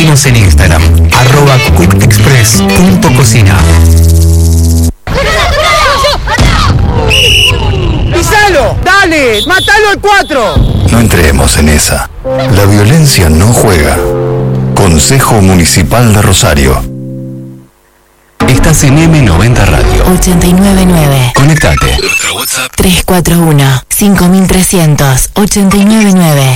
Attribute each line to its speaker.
Speaker 1: Seguinos en Instagram, @quickexpress.cocina.
Speaker 2: ¡Pisalo! ¡Dale! ¡Mátalo al 4!
Speaker 3: No entremos en esa. La violencia no juega. Consejo Municipal de Rosario.
Speaker 1: Estás en M90 Radio
Speaker 4: 899.
Speaker 1: Conectate.
Speaker 4: Nuestro WhatsApp 341-5300-899.